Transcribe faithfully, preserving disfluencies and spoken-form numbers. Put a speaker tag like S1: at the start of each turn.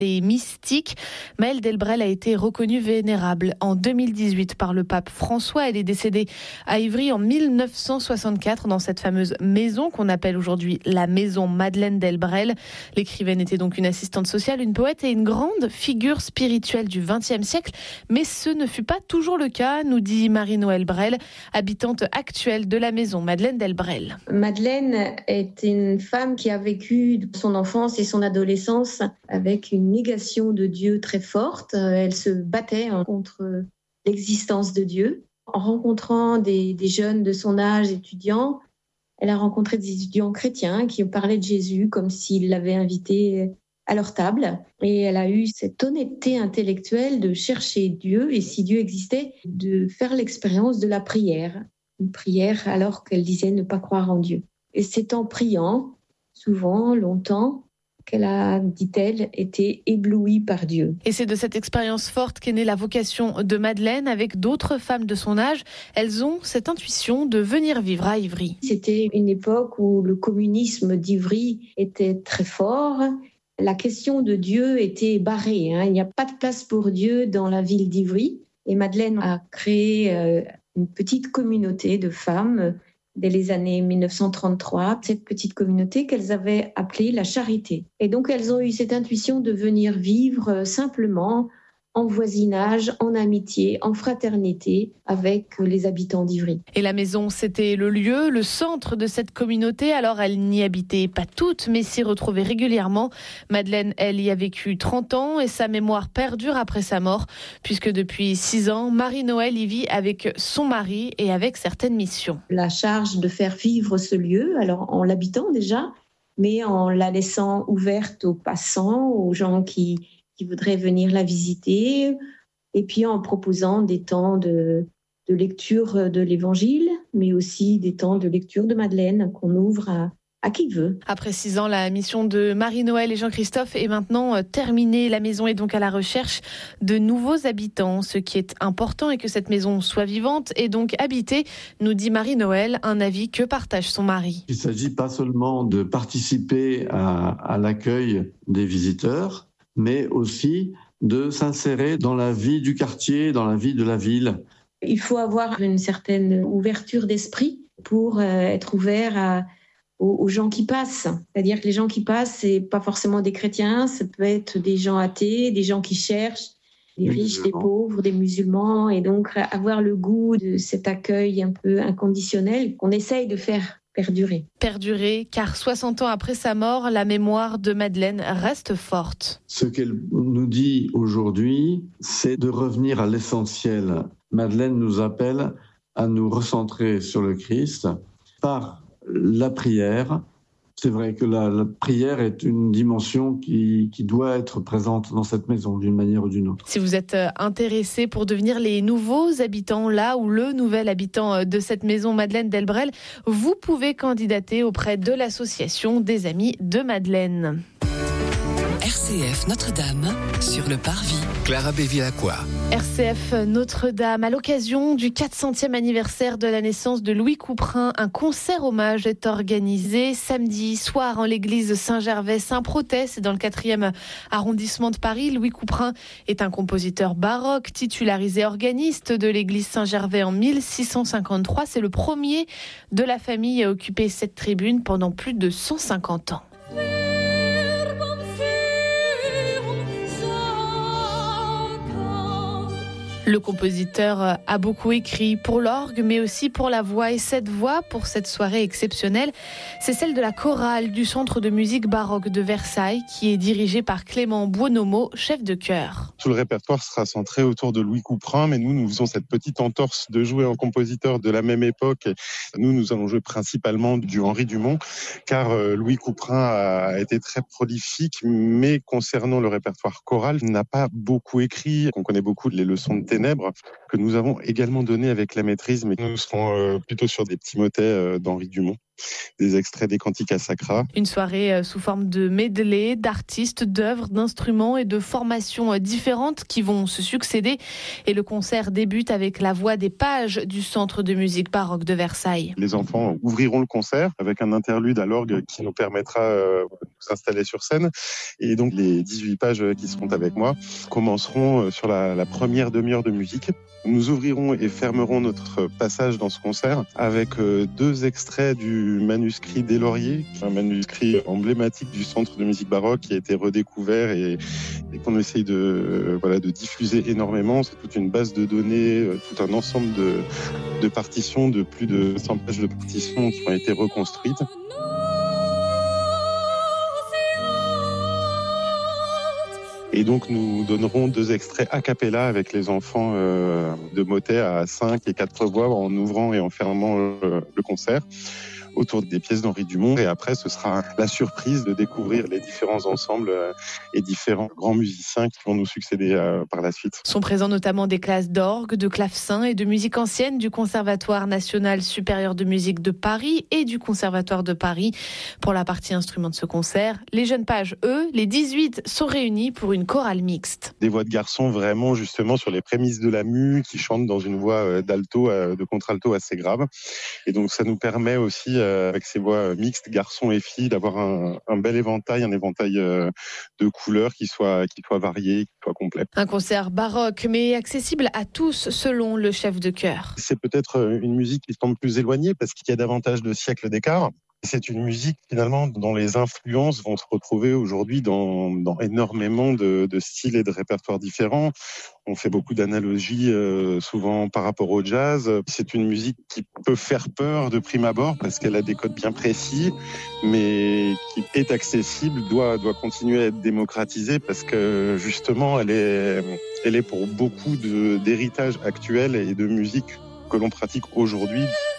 S1: et mystique. Maëlle Delbrel a été reconnue vénérable en deux mille dix-huit par le pape François. Elle est décédée à Ivry en mille neuf cent soixante-quatre dans cette fameuse maison qu'on appelle aujourd'hui la maison Madeleine Delbrel. L'écrivaine était donc une assistante sociale, une poète et une grande figure spirituelle du vingtième siècle. Mais ce ne fut pas toujours le cas, nous dit Marie-Noëlle Brel, habitante actuelle de la maison Madeleine Delbrel.
S2: Madeleine est une femme qui a vécu son enfance et son adolescence avec une négation de Dieu très forte. Elle se battait contre l'existence de Dieu. En rencontrant des, des jeunes de son âge étudiants, elle a rencontré des étudiants chrétiens qui parlaient de Jésus comme s'ils l'avaient invité à leur table. Et elle a eu cette honnêteté intellectuelle de chercher Dieu et, si Dieu existait, de faire l'expérience de la prière. Une prière alors qu'elle disait ne pas croire en Dieu. Et c'est en priant, souvent, longtemps, qu'elle a, dit-elle, été éblouie par Dieu.
S1: Et c'est de cette expérience forte qu'est née la vocation de Madeleine. Avec d'autres femmes de son âge, elles ont cette intuition de venir vivre à Ivry.
S2: C'était une époque où le communisme d'Ivry était très fort. La question de Dieu était barrée. Hein. Il n'y a pas de place pour Dieu dans la ville d'Ivry. Et Madeleine a créé euh, une petite communauté de femmes dès les années mille neuf cent trente-trois, cette petite communauté qu'elles avaient appelée la Charité. Et donc elles ont eu cette intuition de venir vivre simplement en voisinage, en amitié, en fraternité avec les habitants d'Ivry.
S1: Et la maison, c'était le lieu, le centre de cette communauté. Alors, elle n'y habitait pas toutes, mais s'y retrouvait régulièrement. Madeleine, elle, y a vécu trente ans et sa mémoire perdure après sa mort, puisque depuis six ans, Marie-Noëlle y vit avec son mari et avec certaines missions.
S2: La charge de faire vivre ce lieu, alors en l'habitant déjà, mais en la laissant ouverte aux passants, aux gens qui... qui voudraient venir la visiter, et puis en proposant des temps de, de lecture de l'Évangile, mais aussi des temps de lecture de Madeleine qu'on ouvre à, à qui veut.
S1: Après six ans, la mission de Marie-Noëlle et Jean-Christophe est maintenant terminée. La maison est donc à la recherche de nouveaux habitants. Ce qui est important est que cette maison soit vivante et donc habitée, nous dit Marie-Noëlle, un avis que partage son mari.
S3: Il ne s'agit pas seulement de participer à, à l'accueil des visiteurs, mais aussi de s'insérer dans la vie du quartier, dans la vie de la ville.
S2: Il faut avoir une certaine ouverture d'esprit pour être ouvert à, aux, aux gens qui passent. C'est-à-dire que les gens qui passent, c'est pas forcément des chrétiens, ça peut être des gens athées, des gens qui cherchent, des riches, des pauvres, des musulmans, et donc avoir le goût de cet accueil un peu inconditionnel qu'on essaye de faire perdurer.
S1: Perdurer, car soixante ans après sa mort, la mémoire de Madeleine reste forte.
S3: Ce qu'elle nous dit aujourd'hui, c'est de revenir à l'essentiel. Madeleine nous appelle à nous recentrer sur le Christ par la prière. C'est vrai que la, la prière est une dimension qui, qui doit être présente dans cette maison d'une manière ou d'une autre.
S1: Si vous êtes intéressé pour devenir les nouveaux habitants, là ou le nouvel habitant de cette maison Madeleine Delbrel, vous pouvez candidater auprès de l'association des Amis de Madeleine.
S4: R C F Notre-Dame sur le Parvis.
S5: Clara Bévilacqua.
S1: R C F Notre-Dame, à l'occasion du quatre centième anniversaire de la naissance de Louis Couperin, un concert hommage est organisé samedi soir en l'église Saint-Gervais-Saint-Protais, c'est dans le quatrième arrondissement de Paris. Louis Couperin est un compositeur baroque, titularisé organiste de l'église Saint-Gervais en mille six cent cinquante-trois. C'est le premier de la famille à occuper cette tribune pendant plus de cent cinquante ans. Le compositeur a beaucoup écrit pour l'orgue, mais aussi pour la voix. Et cette voix, pour cette soirée exceptionnelle, c'est celle de la chorale du Centre de musique baroque de Versailles, qui est dirigée par Clément Buonomo, chef de chœur.
S6: Tout le répertoire sera centré autour de Louis Couperin, mais nous, nous faisons cette petite entorse de jouer en compositeur de la même époque. Nous, nous allons jouer principalement du Henri Dumont, car Louis Couperin a été très prolifique, mais concernant le répertoire choral, n'a pas beaucoup écrit. On connaît beaucoup les leçons de ténèbres que nous avons également données avec la maîtrise, mais nous serons plutôt sur des petits motets d'Henri Dumont. des extraits des Canticas Sacra.
S1: Une soirée sous forme de medley, d'artistes, d'œuvres, d'instruments et de formations différentes qui vont se succéder. Et le concert débute avec la voix des pages du Centre de musique baroque de Versailles.
S6: Les enfants ouvriront le concert avec un interlude à l'orgue qui nous permettra de nous s'installer sur scène. Et donc les dix-huit pages qui seront avec moi commenceront sur la, la première demi-heure de musique. Nous ouvrirons et fermerons notre passage dans ce concert avec deux extraits du manuscrit des Lauriers, un manuscrit emblématique du Centre de musique baroque qui a été redécouvert et, et qu'on essaye de, voilà, de diffuser énormément. C'est toute une base de données, tout un ensemble de, de partitions, de plus de cent pages de partitions qui ont été reconstruites. Et donc, nous donnerons deux extraits a cappella avec les enfants euh, de motet à cinq et quatre voix en ouvrant et en fermant euh, le concert autour des pièces d'Henri Dumont. Et après, ce sera la surprise de découvrir les différents ensembles euh, et différents grands musiciens qui vont nous succéder euh, par la suite.
S1: Sont présents notamment des classes d'orgue, de clavecin et de musique ancienne du Conservatoire national supérieur de musique de Paris et du Conservatoire de Paris. Pour la partie instrument de ce concert, les jeunes pages, eux, les dix-huit, sont réunis pour une chorale mixte.
S6: Des voix de garçons vraiment justement sur les prémices de la mue, qui chantent dans une voix d'alto, de contralto assez grave. Et donc ça nous permet aussi, avec ces voix mixtes, garçons et filles, d'avoir un, un bel éventail, un éventail de couleurs qui soit, qui soit varié, qui soit complet.
S1: Un concert baroque, mais accessible à tous, selon le chef de chœur.
S6: C'est peut-être une musique qui semble plus éloignée parce qu'il y a davantage de siècles d'écart. C'est une musique finalement dont les influences vont se retrouver aujourd'hui dans, dans énormément de, de styles et de répertoires différents. On fait beaucoup d'analogies euh, souvent par rapport au jazz. C'est une musique qui peut faire peur de prime abord parce qu'elle a des codes bien précis, mais qui est accessible, doit, doit continuer à être démocratisée parce que justement elle est, elle est pour beaucoup de, d'héritages actuels et de musique que l'on pratique aujourd'hui.